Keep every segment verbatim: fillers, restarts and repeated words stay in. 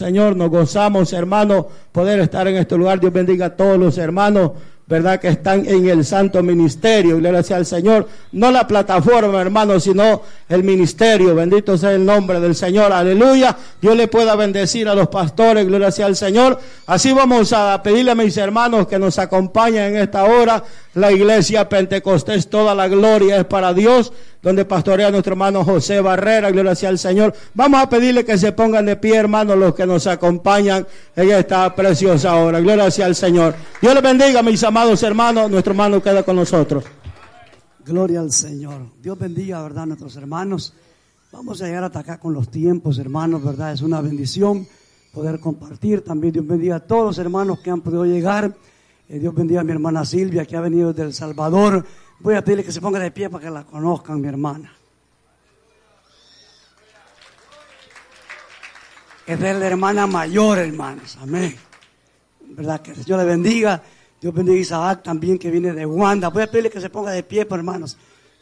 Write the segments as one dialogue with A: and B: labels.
A: Señor. Nos gozamos, hermanos, poder estar en este lugar. Dios bendiga a todos los hermanos, verdad, que están en el santo ministerio. Gloria sea al Señor. No la plataforma, hermano, sino el ministerio. Bendito sea el nombre del Señor. Aleluya. Dios le pueda bendecir a los pastores. Gloria sea al Señor. Así vamos a pedirle a mis hermanos que nos acompañen en esta hora. La iglesia Pentecostés, toda la gloria es para Dios, donde pastorea nuestro hermano José Barrera. Gloria sea al Señor. Vamos a pedirle que se pongan de pie, hermanos, los que nos acompañan en esta preciosa hora. Gloria sea al Señor. Dios les bendiga, mis amados hermanos. Nuestro hermano queda con nosotros.
B: Gloria al Señor. Dios bendiga, verdad, nuestros hermanos. Vamos a llegar hasta acá con los tiempos, hermanos, verdad. Es una bendición poder compartir. También Dios bendiga a todos los hermanos que han podido llegar. Eh, Dios bendiga a mi hermana Silvia, que ha venido desde El Salvador. Voy a pedirle que se ponga de pie para que la conozcan, mi hermana. Es de la hermana mayor, hermanos. Amén. Verdad, que Dios le bendiga. Dios bendiga a Isaac también, que viene de Wanda. Voy a pedirle que se ponga de pie, pues, hermanos.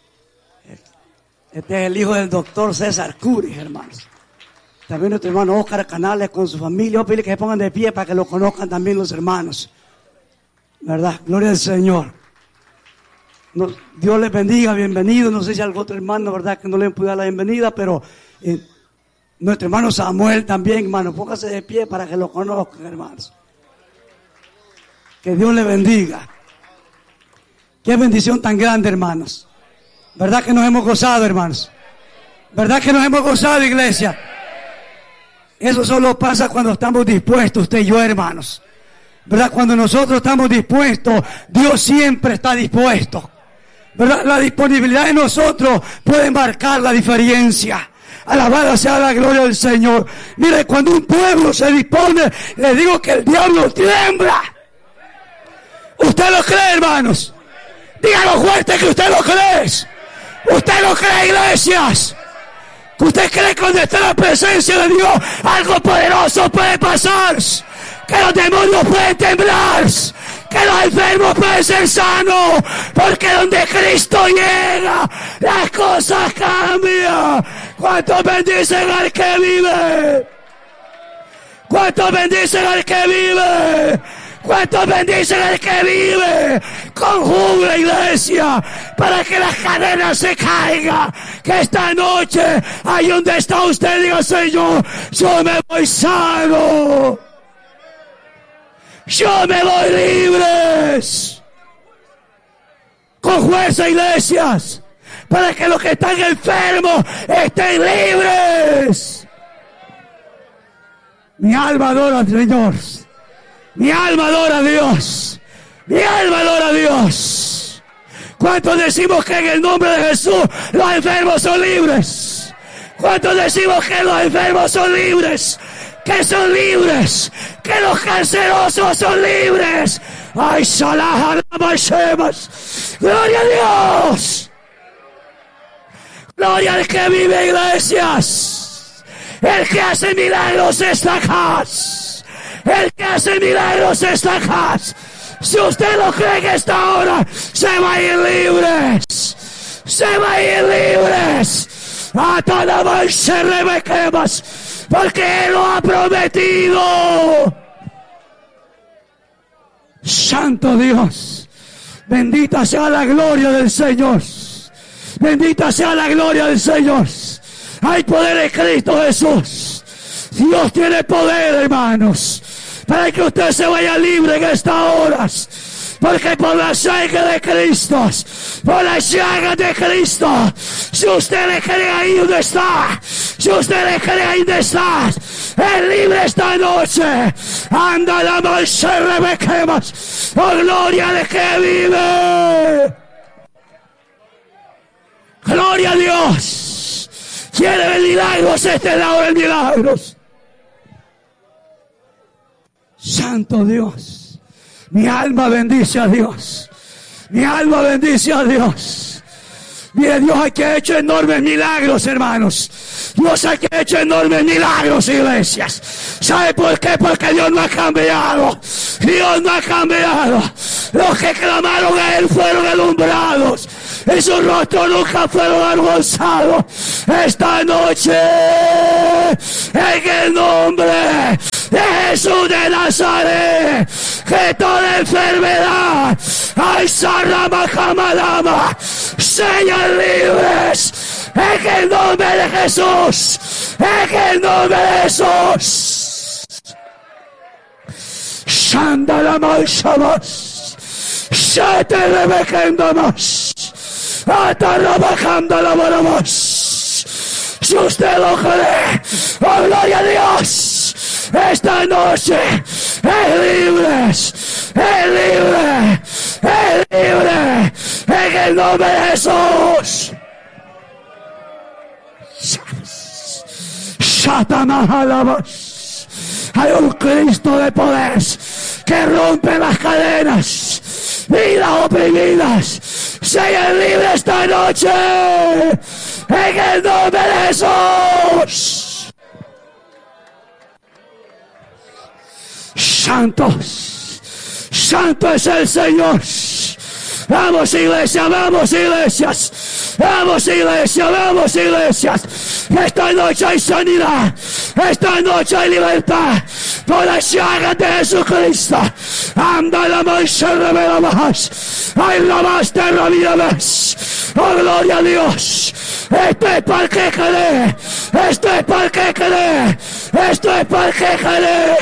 B: Este es el hijo del doctor César Curi, hermanos. También nuestro hermano Óscar Canales con su familia. Voy a pedirle que se pongan de pie para que lo conozcan también los hermanos. ¿Verdad? Gloria al Señor. No, Dios les bendiga, bienvenido. No sé si algún otro hermano, ¿verdad?, que no le han podido dar la bienvenida, pero eh, nuestro hermano Samuel también, hermano. Póngase de pie para que lo conozcan, hermanos. Que Dios le bendiga. Qué bendición tan grande, hermanos. ¿Verdad que nos hemos gozado, hermanos? ¿Verdad que nos hemos gozado, iglesia? Eso solo pasa cuando estamos dispuestos, usted y yo, hermanos. ¿Verdad? Cuando nosotros estamos dispuestos, Dios siempre está dispuesto. ¿Verdad? La disponibilidad de nosotros puede marcar la diferencia. Alabada sea la gloria del Señor. Mire, cuando un pueblo se dispone, le digo que el diablo tiembla. ¿Usted lo cree, hermanos? Dígalo fuerte que usted lo cree. ¿Usted lo cree, iglesias? ¿Usted cree que cuando está en la presencia de Dios algo poderoso puede pasar? Que los demonios pueden temblar, que los enfermos pueden ser sanos, porque donde Cristo llega, las cosas cambian. ¿Cuántos bendicen al que vive? ¿Cuántos bendicen al que vive? ¿Cuántos bendicen al que vive? Conjuga, iglesia, para que las cadenas se caigan. Que esta noche, ahí donde está usted, diga: Señor, yo me voy sano. Yo me voy libres. Con fuerza, iglesias, para que los que están enfermos estén libres. Mi alma adora al Señor. Mi alma adora a Dios. Mi alma adora a Dios. ¿Cuántos decimos que en el nombre de Jesús los enfermos son libres? ¿Cuántos decimos que los enfermos son libres? Que son libres, que los cancerosos son libres. Ay, Salah, gloria a Dios. Gloria al que vive, iglesias. El que hace milagros está acá. El que hace milagros está acá. Si usted lo cree que esta hora, se va a ir libres. Se va a ir libres. A toda vez se rebequemos. Porque Él lo ha prometido. Santo Dios, bendita sea la gloria del Señor. Bendita sea la gloria del Señor. Hay poder en Cristo Jesús. Dios tiene poder, hermanos, para que usted se vaya libre en estas horas. Porque por la sangre de Cristo, por la llaga de Cristo, si usted le cree ahí donde está, si usted le cree ahí donde está, es libre esta noche. Anda la marcha, rebequemos, por gloria de que vive. Gloria a Dios. Quiere ver milagros, esta es la hora de milagros. Santo Dios. Mi alma bendice a Dios. Mi alma bendice a Dios. Mire, Dios aquí ha hecho enormes milagros, hermanos. Dios aquí ha hecho enormes milagros, iglesias. ¿Sabe por qué? Porque Dios no ha cambiado. Dios no ha cambiado. Los que clamaron a Él fueron alumbrados. Y sus rostros nunca fueron avergonzados. Esta noche, en el nombre Jesús de Nazaret, que toda enfermedad, ay, Sarama Kamalama, sean libres en el nombre de Jesús, en el nombre de Jesús. Shandalama Shamas, Shetelebekendamos, Atarabakandalabaramos. Si usted lo cree, oh gloria a Dios, esta noche es libre, es libre, es libre, en el nombre de Jesús. Shatamahalabas. Hay un Cristo de poder que rompe las cadenas y las oprimidas. Sean libres esta noche en el nombre de Jesús. Santos, santo es el Señor. Vamos, iglesia, vamos, iglesias. Vamos, iglesia, vamos, iglesias. Esta noche hay sanidad. Esta noche hay libertad. Por la llaga de Jesucristo. Anda la mancha, revela más. Ay, la más terra, mira más. Oh, gloria a Dios. Esto es para el que cree. Esto es para el que cree. Esto es para el que cree.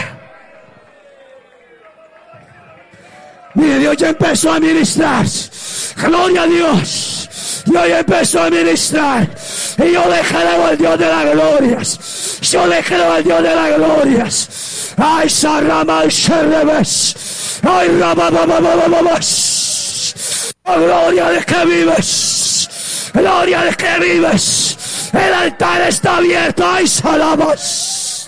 B: Mire, Dios ya empezó a ministrar. Gloria a Dios. Dios ya empezó a ministrar. Y yo le creo al Dios de las glorias. Yo le creo al Dios de las glorias. Ay, Sarama, Sherebes. Ay, Rabababababas. Oh, gloria de que vives. Gloria de que vives. El altar está abierto. Ay, Salamos.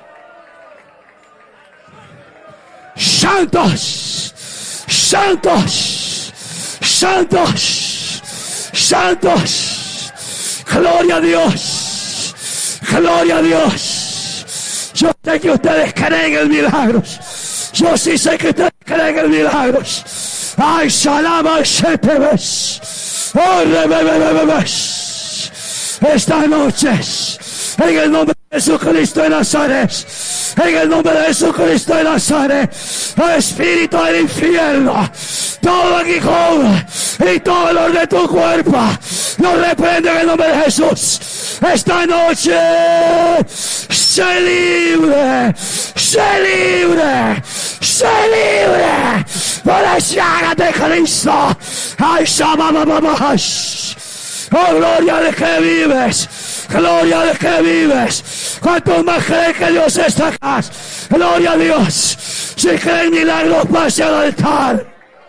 B: Santos. Santos. Santos. Santos. Gloria a Dios. Gloria a Dios. Yo sé que ustedes creen en milagros. Yo sí sé que ustedes creen en milagros. Ay, Salama, Sheteves. Oh, rebebebebes. Esta noche, en el nombre de Jesucristo de Nazaret, en el nombre de Jesucristo de Nazaret, oh, espíritu del infierno, todo aguijón y todo dolor de tu cuerpo, lo reprendo en el nombre de Jesús. Esta noche, sé libre, sé libre, sé libre por la llaga de Cristo. Ay, Shabbat. Oh, gloria de que vives. Gloria de que vives. ¿Cuántos más creen que Dios está acá? Gloria a Dios. Si creen milagros, pase al altar.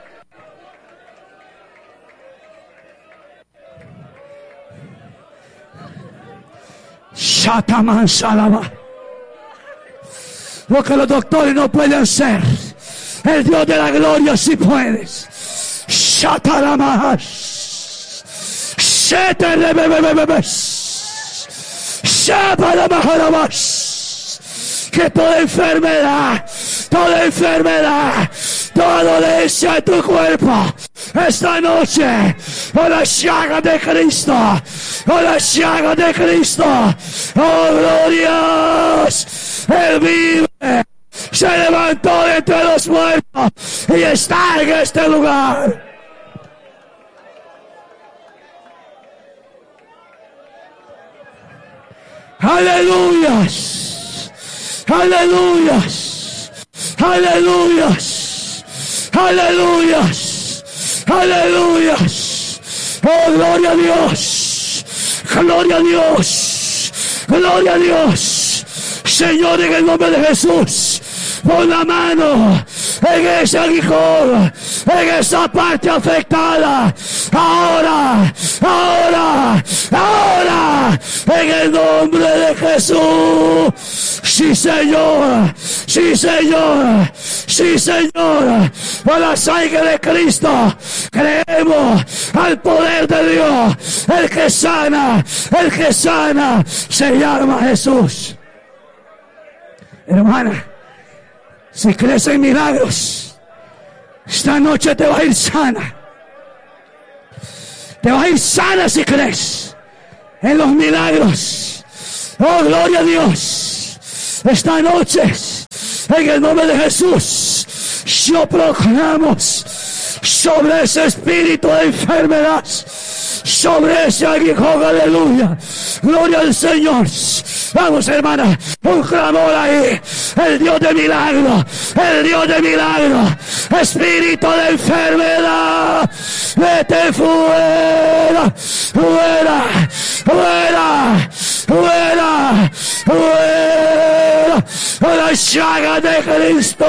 B: Shataman Salama. Lo que los doctores no pueden hacer, el Dios de la gloria sí puede. Shatalama. Que toda enfermedad, toda enfermedad, toda dolencia en tu cuerpo, esta noche, por la llaga de Cristo, por la llaga de Cristo, oh glorias, Él vive, se levantó de entre los muertos y está en este lugar. Aleluyas, aleluyas, aleluyas, aleluyas, aleluya. Oh, gloria a Dios, gloria a Dios, gloria a Dios. Señor, en el nombre de Jesús, pon la mano en ese aguijón, en esa parte afectada. Ahora, ahora, ahora, en el nombre de Jesús. Sí, Señor, sí, Señor, sí, Señor. Por la sangre de Cristo creemos al poder de Dios. El que sana, el que sana, se llama Jesús. Hermana, si crees en milagros, esta noche te va a ir sana. Te va a ir sana si crees en los milagros. Oh, gloria a Dios. Esta noche En el nombre de Jesús, yo proclamo sobre ese espíritu de enfermedad, sobre ese aguijón, aleluya, gloria al Señor. Vamos, hermana, un clamor ahí. El Dios de milagro, el Dios de milagro, espíritu de enfermedad, vete fuera, fuera, fuera, fuera, fuera, por la llaga de Cristo.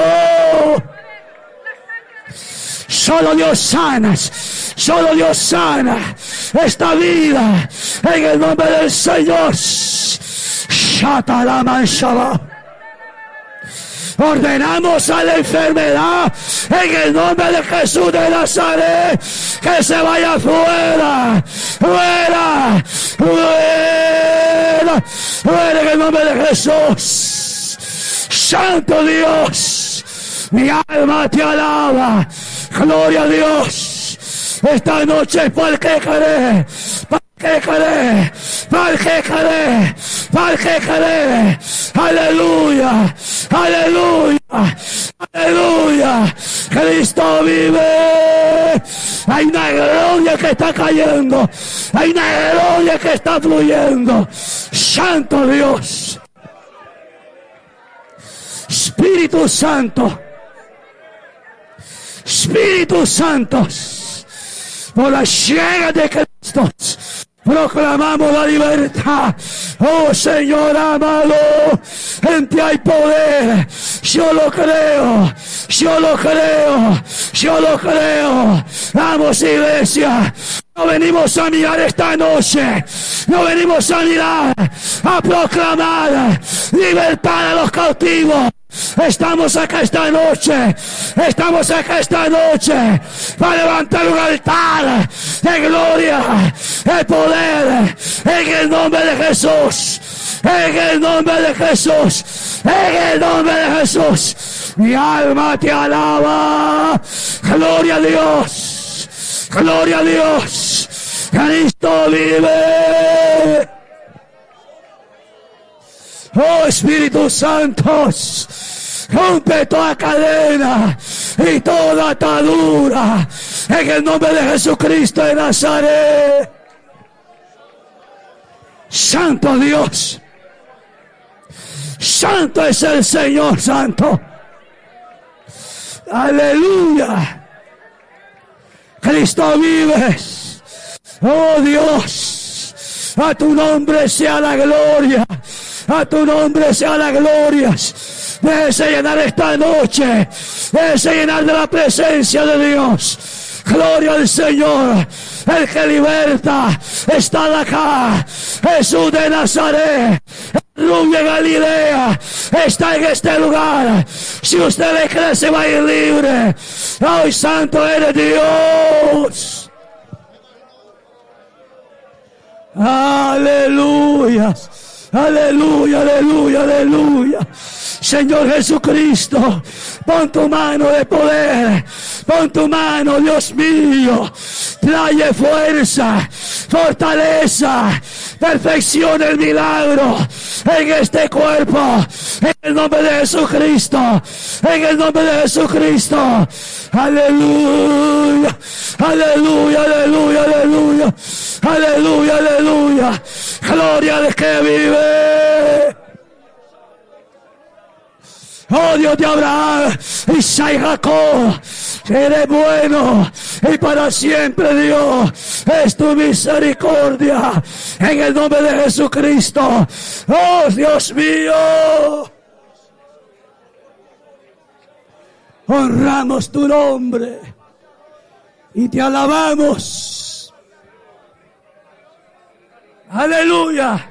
B: Solo Dios sana, solo Dios sana esta vida en el nombre del Señor. Ordenamos a la enfermedad en el nombre de Jesús de Nazaret que se vaya fuera, fuera, fuera, fuera en el nombre de Jesús. Santo Dios, mi alma te alaba. Gloria a Dios. Esta noche para el que cree, para el que cree, para el que cree, para el que cree. Aleluya, aleluya, aleluya. Cristo vive. Hay una gloria que está cayendo, hay una gloria que está fluyendo. Santo Dios, Espíritu Santo, Espíritu Santo, por la llaga de Cristo proclamamos la libertad. Oh Señor amado, en ti hay poder. Yo lo creo, yo lo creo, yo lo creo. Vamos, iglesia. No venimos a mirar esta noche, no venimos a mirar, a proclamar libertad a los cautivos. Estamos acá esta noche, estamos acá esta noche para levantar un altar de gloria, de poder, en el nombre de Jesús, en el nombre de Jesús, en el nombre de Jesús. Mi alma te alaba, gloria a Dios, gloria a Dios, Cristo vive. Oh Espíritu Santo, rompe toda cadena y toda atadura en el nombre de Jesucristo de Nazaret. Santo Dios, santo es el Señor, santo. Aleluya. Cristo vive. Oh Dios, a tu nombre sea la gloria. A tu nombre sea la gloria. Déjese llenar esta noche. Déjese llenar de la presencia de Dios. Gloria al Señor. El que liberta está acá. Jesús de Nazaret, el rubio de Galilea, está en este lugar. Si usted le cree, se va a ir libre. Hoy santo eres Dios. Aleluya. Aleluya, aleluya, aleluya. Señor Jesucristo, pon tu mano de poder, pon tu mano, Dios mío, trae fuerza, fortaleza, perfecciona el milagro en este cuerpo, en el nombre de Jesucristo, en el nombre de Jesucristo. Aleluya, aleluya, aleluya, aleluya, aleluya, aleluya. Gloria al que vive. Oh Dios de Abraham, Isaac y Jacob, eres bueno y para siempre Dios es tu misericordia en el nombre de Jesucristo. Oh Dios mío, honramos tu nombre y te alabamos. Aleluya.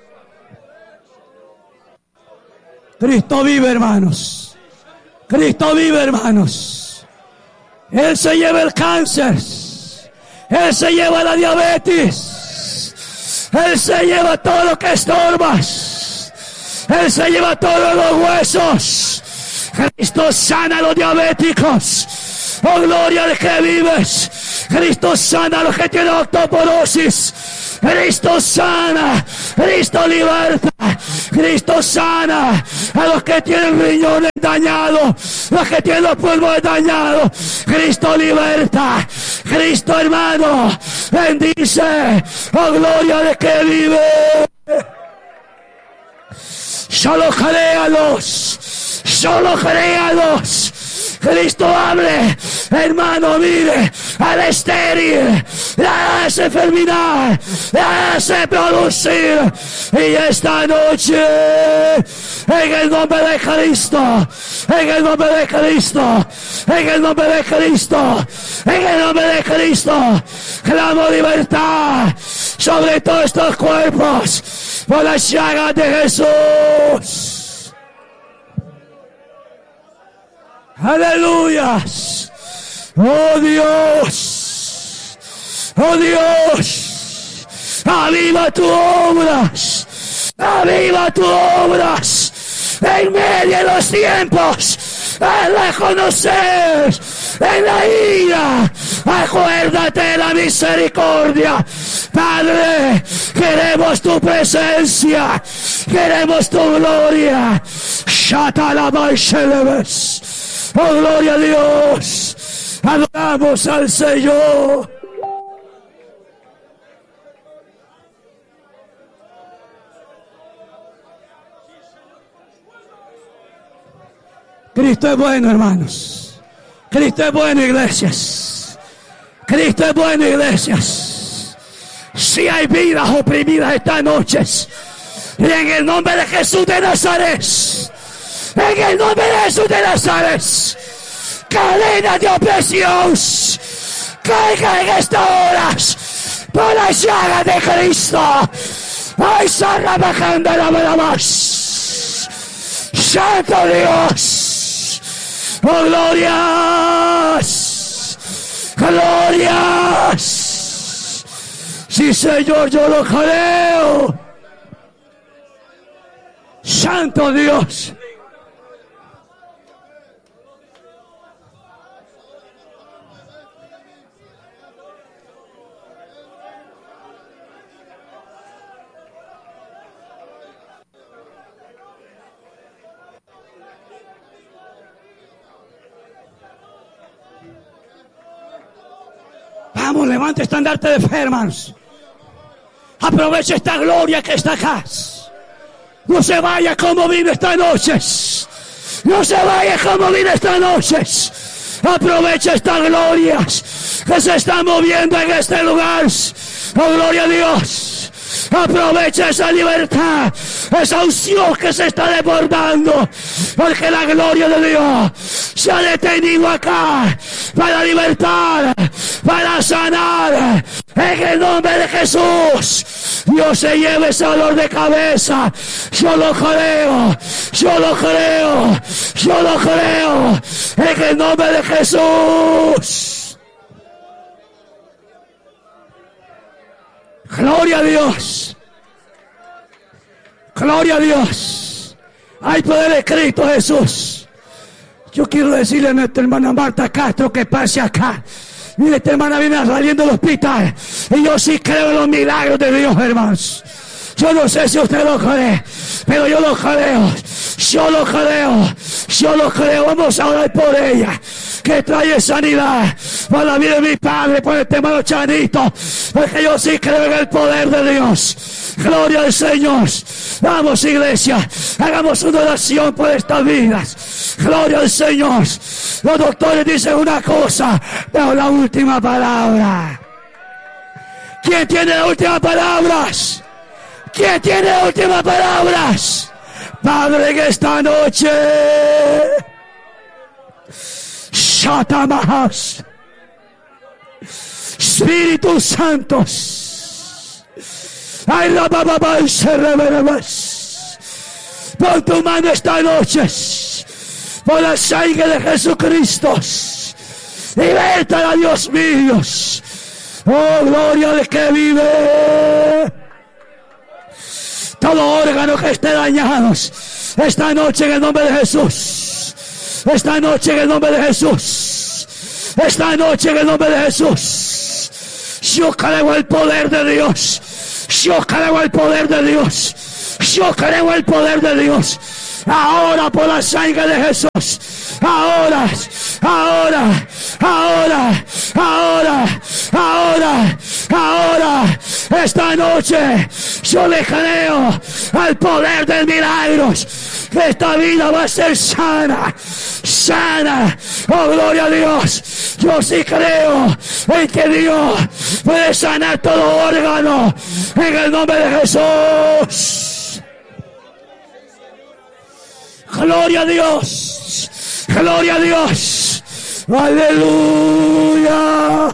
B: Cristo vive, hermanos. Cristo vive, hermanos. Él se lleva el cáncer. Él se lleva la diabetes. Él se lleva todo lo que estorbas. Él se lleva todos los huesos. Cristo sana a los diabéticos. Oh, gloria al que vives. Cristo sana a los que tienen osteoporosis. Cristo sana, Cristo liberta, Cristo sana a los que tienen riñones dañados, los que tienen los pulmones dañados. Cristo liberta, Cristo hermano bendice, oh gloria de que vive. Solo créalos, solo créalos. Cristo hable, hermano, mire al estéril, la hace enfermedad, la hace producir. Y esta noche, en el nombre de Cristo, en el nombre de Cristo, en el nombre de Cristo, en el nombre de Cristo, clamo libertad sobre todos estos cuerpos por la llaga de Jesús. Aleluya. Oh Dios. Oh Dios. Aviva tu obras. Aviva tu obras. En medio de los tiempos. En la conocer. En la ira. Acuérdate de la misericordia. Padre, queremos tu presencia. Queremos tu gloria. Shatalabashelebes. Oh, gloria a Dios. Adoramos al Señor. Cristo es bueno, hermanos. Cristo es bueno, iglesias. Cristo es bueno, iglesias. Si hay vidas oprimidas esta noche, y en el nombre de Jesús de Nazaret, en el nombre de Jesús de Nazaret, cadena de opresión caiga en estas horas por la llaga de Cristo. Ay, sarra bajando la mano más. Santo Dios, oh glorias, glorias. Sí, Señor, yo lo creo. Santo Dios. Vamos, levante estandarte de fe, hermanos. Aprovecha esta gloria que está acá. No se vaya como vino esta noche. No se vaya como vino esta noche. Aprovecha estas glorias que se están moviendo en este lugar. Oh, gloria a Dios. Aprovecha esa libertad, esa unción que se está desbordando, porque la gloria de Dios se ha detenido acá para libertar, para sanar. En el nombre de Jesús, Dios se lleve ese dolor de cabeza. Yo lo creo, yo lo creo, yo lo creo. En el nombre de Jesús. Gloria a Dios. Gloria a Dios. Hay poder en Cristo Jesús. Yo quiero decirle a nuestra hermana Marta Castro que pase acá. Mire, esta hermana viene saliendo del hospital. Y yo sí creo en los milagros de Dios, hermanos. Yo no sé si usted lo cree, pero yo lo creo. Yo lo creo. Yo lo creo. Vamos a orar por ella, que trae sanidad por la vida de mi padre, por este hermano Chanito, porque yo sí creo en el poder de Dios. Gloria al Señor. Vamos, iglesia, hagamos una oración por estas vidas. Gloria al Señor. Los doctores dicen una cosa, pero la última palabra. ¿Quién tiene la última palabra? ¿Quién tiene la última palabra? Padre, en esta noche, Shatamahas, Espíritu Santo, ay la bababa y se reveremos. Pon tu mano esta noche por la sangre de Jesucristo. Liberta a Dios mío. Oh, gloria de que vive. Todo órgano que esté dañado esta noche en el nombre de Jesús. Esta noche en el nombre de Jesús. Esta noche en el nombre de Jesús. Yo creo el poder de Dios. Yo creo el poder de Dios. Yo creo el poder de Dios. Ahora por la sangre de Jesús. Ahora, ahora, ahora, ahora, ahora, ahora. Esta noche yo le creo al poder de milagros. Que esta vida va a ser sana, sana. Oh, gloria a Dios. Yo sí creo en que Dios puede sanar todo órgano en el nombre de Jesús. Gloria a Dios. Gloria a Dios. Aleluya.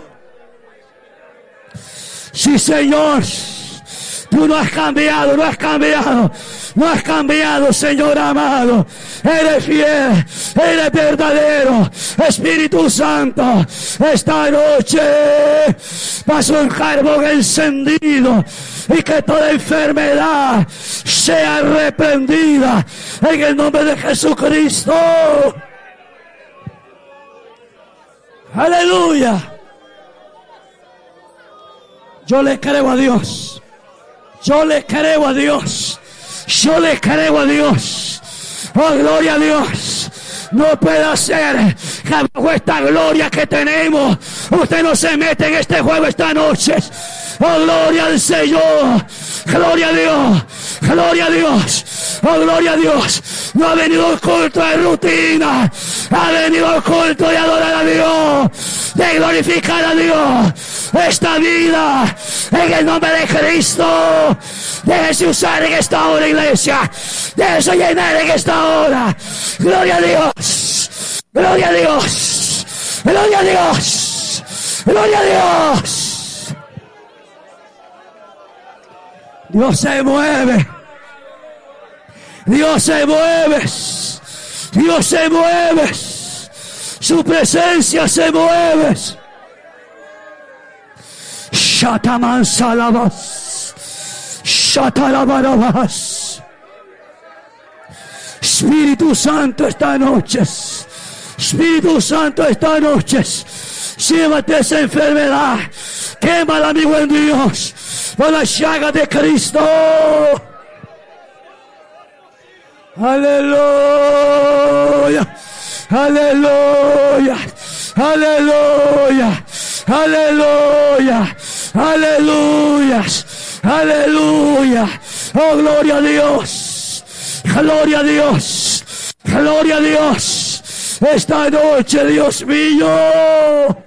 B: Sí, Señor. Tú no has cambiado, no has cambiado. No has cambiado, Señor amado. Eres fiel, eres verdadero. Espíritu Santo, esta noche paso un carbón encendido y que toda enfermedad sea reprendida en el nombre de Jesucristo. Aleluya. Yo le creo a Dios. Yo le creo a Dios. Yo le creo a Dios. Oh, gloria a Dios. No puede ser que bajo esta gloria que tenemos usted no se mete en este juego esta noche. Oh, gloria al Señor. Gloria a Dios. Gloria a Dios. Oh, gloria a Dios. No ha venido el culto de rutina. Ha venido el culto de adorar a Dios. De glorificar a Dios. Esta vida en el nombre de Cristo. Déjese usar en esta hora, iglesia. Déjese llenar en esta hora. Gloria a Dios. Gloria a Dios. Gloria a Dios. Gloria a Dios. Dios se mueve. Dios se mueve. Dios se mueve. Su presencia se mueve. Shataman salabas. Shatalabarabas. Espíritu Santo, esta noche. Espíritu Santo, esta noche. Llévate esa enfermedad. Quémala, mi buen Dios. Por la llaga de Cristo. Aleluya. Aleluya. Aleluya. Aleluya. Aleluya. Aleluya. Oh, gloria a Dios. Gloria a Dios. Gloria a Dios. Esta noche, Dios mío.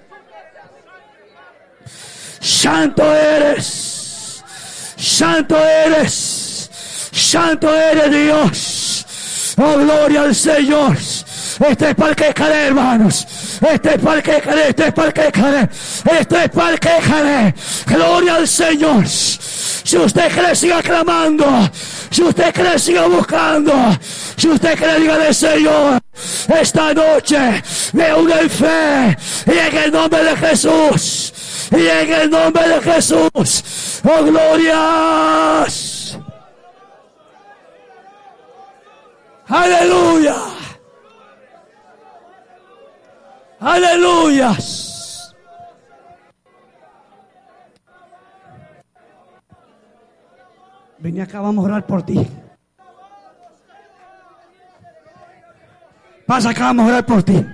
B: Santo eres. Santo eres. Santo eres, Dios. Oh, gloria al Señor. Este es para el que cree, hermanos. Este es para el que cree. Este es para el que cree. Este es para el que cree. Gloria al Señor. Si usted cree, siga clamando. Si usted cree, siga buscando. Si usted cree, dígale, Señor, esta noche me uno en fe. Y en el nombre de Jesús. Y en el nombre de Jesús. Oh, glorias. Aleluya. Aleluya. Vení acá, vamos a orar por ti. Pasa acá, vamos a orar por ti.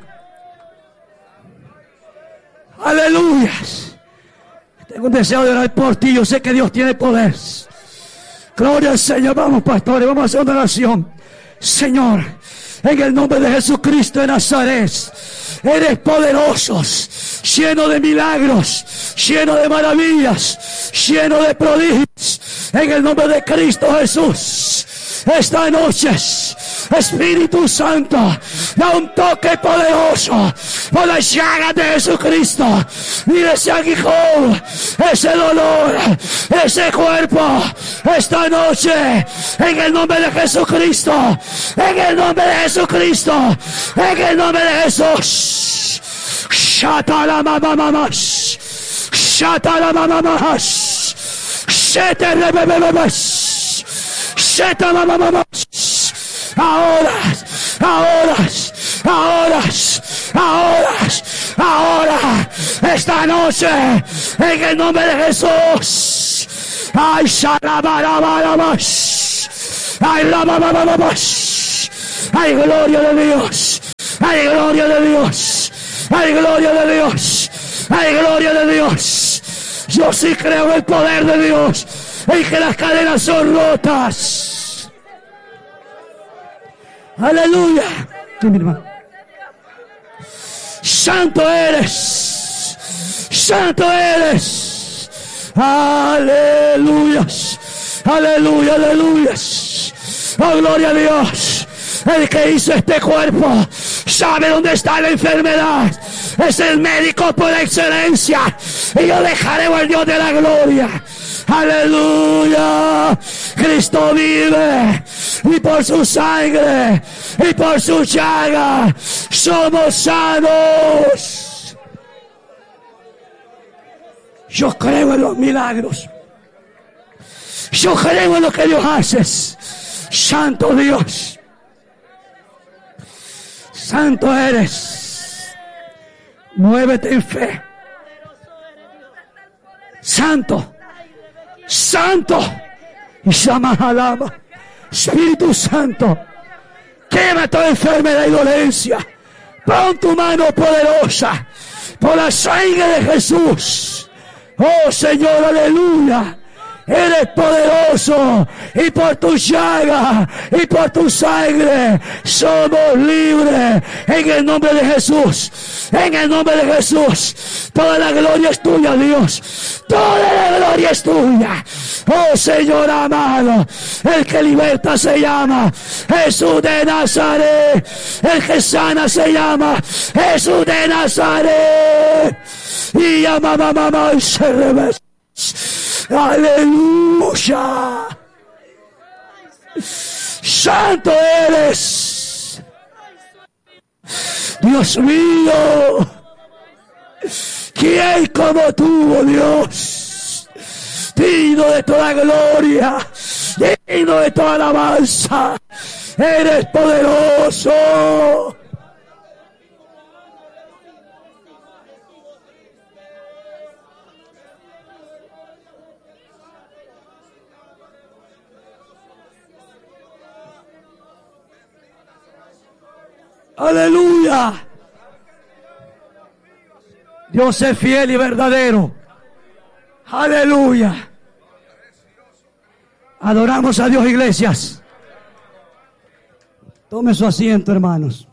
B: Aleluya. Tengo un deseo de orar por ti. Yo sé que Dios tiene poder. Gloria al Señor. Vamos, pastores, vamos a hacer una oración. Señor, en el nombre de Jesucristo de Nazaret, eres poderoso, lleno de milagros, lleno de maravillas, lleno de prodigios. En el nombre de Cristo Jesús, esta noche, Espíritu Santo, da un toque poderoso por la llaga de Jesucristo. Mire ese aguijón, ese dolor, ese cuerpo, esta noche, en el nombre de Jesucristo, en el nombre de Jesucristo, en el nombre de Jesús. Shatala mamamash, shatala mamamash, shetele bebebebes, shetala mamamash. Ahora, ahora, ahora, ahora, ahora, esta noche, en el nombre de Jesús, Ay, shalabarabarabas. Ay, lababababas. Ay, gloria de Dios. Ay, gloria de Dios. Ay, gloria de Dios. Ay, gloria de Dios. Yo sí creo en el poder de Dios. Y que las cadenas son rotas. Aleluya. Sí, mi hermano. Santo eres. Santo eres. Aleluya. Aleluya, aleluya. Oh, gloria a Dios. El que hizo este cuerpo sabe dónde está la enfermedad. Es el médico por excelencia. Y yo dejaré al Dios de la gloria. Aleluya. Cristo vive. Y por su sangre y por su llaga somos sanos. Yo creo en los milagros. Yo creo en lo que Dios hace. Santo Dios. Santo eres. Muévete en fe. Santo. Santo. Y llama al alma. Espíritu Santo. Quema toda enfermedad y dolencia. Pon tu mano poderosa. Por la sangre de Jesús. Oh Señor, aleluya. Eres poderoso y por tu llaga y por tu sangre somos libres en el nombre de Jesús. En el nombre de Jesús. Toda la gloria es tuya, Dios. Toda la gloria es tuya. Oh Señor amado, el que liberta se llama Jesús de Nazaret. El que sana se llama Jesús de Nazaret. Y llama mamá, mamá y se revés. Aleluya. Santo eres. Dios mío. ¿Quién como tú, oh Dios? Digno de toda gloria, digno de toda alabanza. Eres poderoso. Aleluya. Dios es fiel y verdadero. Aleluya. Adoramos a Dios, iglesias. Tome su asiento, hermanos.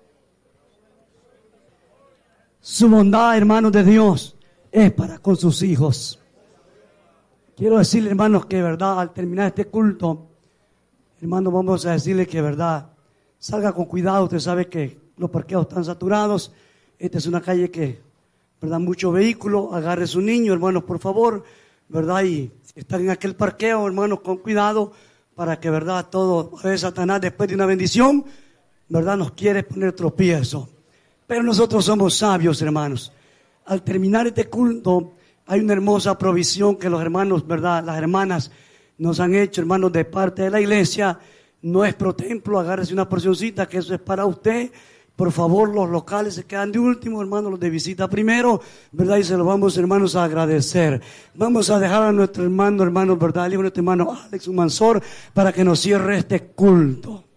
B: Su bondad, hermanos de Dios, es para con sus hijos. Quiero decirle, hermanos, que verdad, al terminar este culto, hermanos, vamos a decirle que verdad, salga con cuidado. Usted sabe que los parqueos están saturados. Esta es una calle que, verdad, muchos vehículos. Agarre a su niño, hermanos, por favor, verdad, y si están en aquel parqueo, hermanos, con cuidado, para que, verdad, todo, a veces Satanás, después de una bendición, verdad, nos quiere poner tropiezo. Pero nosotros somos sabios, hermanos. Al terminar este culto, hay una hermosa provisión que los hermanos, verdad, las hermanas nos han hecho, hermanos, de parte de la iglesia. No es pro templo, agárrese una porcioncita, que eso es para usted. Por favor, los locales se quedan de último, hermanos, los de visita primero, ¿verdad? Y se lo vamos, hermanos, a agradecer. Vamos a dejar a nuestro hermano, hermano, ¿verdad? El hijo de nuestro hermano Alex Humansor, para que nos cierre este culto.